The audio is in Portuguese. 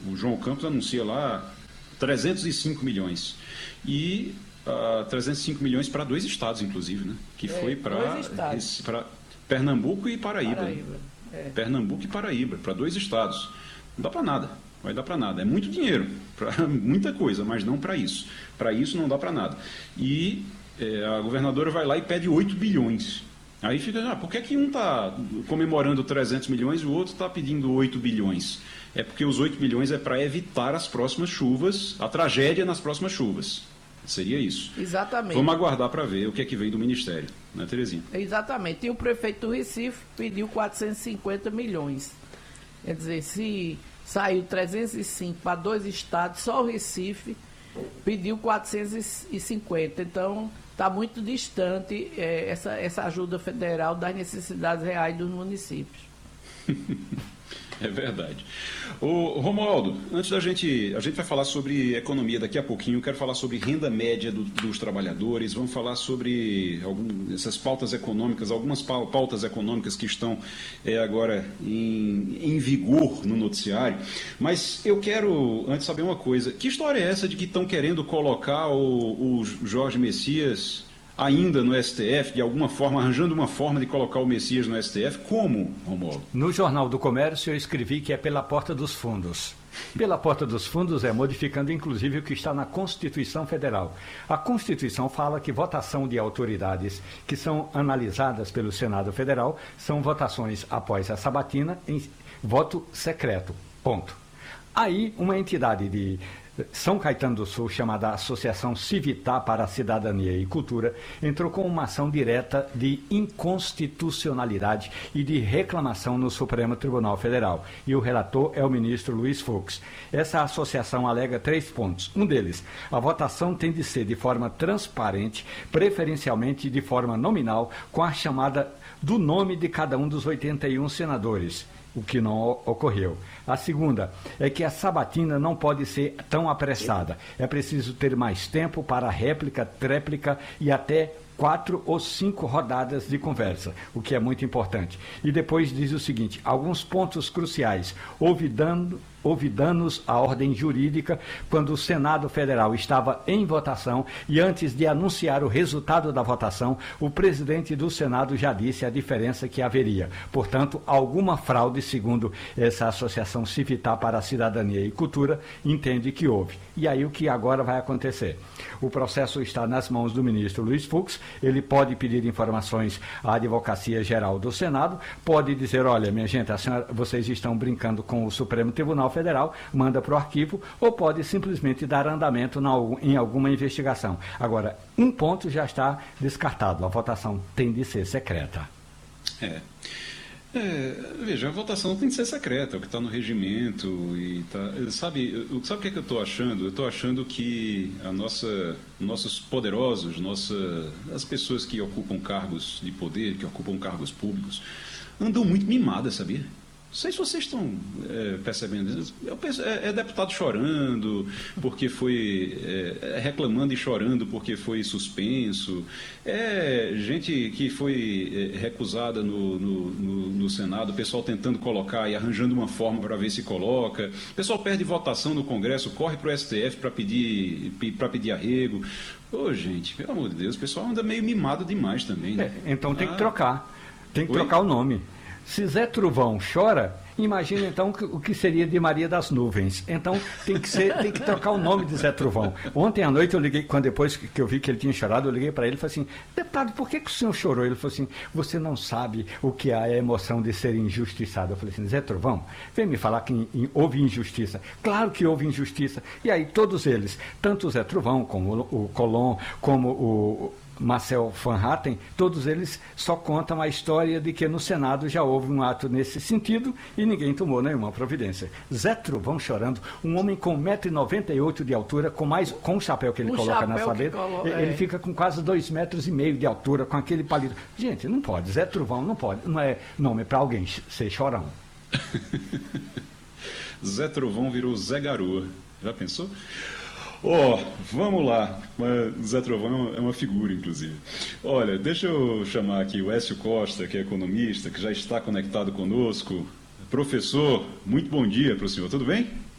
o João Campos anuncia lá 305 milhões. E 305 milhões para 2 estados, inclusive, né? Que foi para Pernambuco e Paraíba. Pernambuco e Paraíba, para 2 estados. Não dá para nada, vai dar para nada. É muito dinheiro, para muita coisa, mas não para isso. Para isso não dá para nada. E a governadora vai lá e pede 8 bilhões. Aí fica, por que um está comemorando 300 milhões e o outro está pedindo 8 bilhões? É porque os 8 bilhões é para evitar as próximas chuvas, a tragédia nas próximas chuvas. Seria isso. Exatamente. Vamos aguardar para ver o que é que vem do Ministério, né, Terezinha? Exatamente. E o prefeito do Recife pediu 450 milhões. Quer dizer, se saiu 305 para 2 estados, só o Recife pediu 450. Então, está muito distante essa ajuda federal das necessidades reais dos municípios. É verdade. Ô, Romualdo, antes a gente vai falar sobre economia daqui a pouquinho, eu quero falar sobre renda média dos trabalhadores, vamos falar sobre essas pautas econômicas, algumas pautas econômicas que estão agora em vigor no noticiário, mas eu quero antes saber uma coisa, que história é essa de que estão querendo colocar o Jorge Messias ainda no STF, de alguma forma, arranjando uma forma de colocar o Messias no STF? Como, Romualdo? No Jornal do Comércio eu escrevi que é pela porta dos fundos. Pela porta dos fundos modificando inclusive o que está na Constituição Federal. A Constituição fala que votação de autoridades que são analisadas pelo Senado Federal são votações após a sabatina em voto secreto. Ponto. Aí uma entidade de São Caetano do Sul, chamada Associação Civitar para a Cidadania e Cultura, entrou com uma ação direta de inconstitucionalidade e de reclamação no Supremo Tribunal Federal. E o relator é o ministro Luiz Fux. Essa associação alega 3 pontos. Um deles, a votação tem de ser de forma transparente, preferencialmente de forma nominal, com a chamada do nome de cada um dos 81 senadores, o que não ocorreu. A segunda é que a sabatina não pode ser tão apressada. É preciso ter mais tempo para réplica, tréplica e até 4 ou 5 rodadas de conversa, o que é muito importante. E depois diz o seguinte, alguns pontos cruciais. Houve danos à ordem jurídica quando o Senado Federal estava em votação e antes de anunciar o resultado da votação, o presidente do Senado já disse a diferença que haveria. Portanto, alguma fraude, segundo essa Associação Civitar para a Cidadania e Cultura, entende que houve. E aí o que agora vai acontecer? O processo está nas mãos do ministro Luiz Fux, ele pode pedir informações à Advocacia Geral do Senado, pode dizer, olha, minha gente, vocês estão brincando com o Supremo Tribunal Federal, manda para o arquivo, ou pode simplesmente dar andamento em alguma investigação. Agora, um ponto já está descartado, a votação tem de ser secreta. Veja, a votação tem de ser secreta, é o que está no regimento. E sabe o que é que eu estou achando? Eu estou achando que nossos poderosos, as pessoas que ocupam cargos de poder, que ocupam cargos públicos, andam muito mimadas, sabia? Não sei se vocês estão percebendo. É deputado chorando porque foi reclamando e chorando porque foi suspenso. É gente que foi recusada no Senado, o pessoal tentando colocar e arranjando uma forma para ver se coloca. O pessoal perde votação no Congresso, corre para o STF para pedir arrego. Ô, gente, pelo amor de Deus, o pessoal anda meio mimado demais também, né? Então tem que trocar. Tem que trocar o nome. Se Zé Trovão chora, imagina então o que seria de Maria das Nuvens. Então tem que trocar o nome de Zé Trovão. Ontem à noite eu liguei, depois que eu vi que ele tinha chorado, eu liguei para ele e falei assim, deputado, por que o senhor chorou? Ele falou assim, você não sabe o que é a emoção de ser injustiçado. Eu falei assim, Zé Trovão, vem me falar que houve injustiça. Claro que houve injustiça. E aí todos eles, tanto o Zé Trovão, como o Colom, como o Marcel Van Hatten, todos eles só contam a história de que no Senado já houve um ato nesse sentido e ninguém tomou nenhuma providência. Zé Trovão chorando, um homem com 1,98 m de altura, com o chapéu que ele coloca na sabedoria, ele fica com quase 2,5 metros de altura, com aquele palito. Gente, não pode, Zé Trovão não pode, não é nome para alguém ser chorão. Zé Trovão virou Zé Garoa, já pensou? Vamos lá. Zé Trovão é uma figura, inclusive. Olha, deixa eu chamar aqui o Écio Costa, que é economista, que já está conectado conosco. Professor, muito bom dia para o senhor, tudo bem?